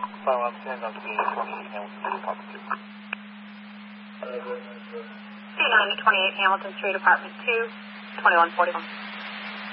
I'm standing on C928 Hamilton Street, Apartment 2. C928 Hamilton Street, Apartment 2, 2141.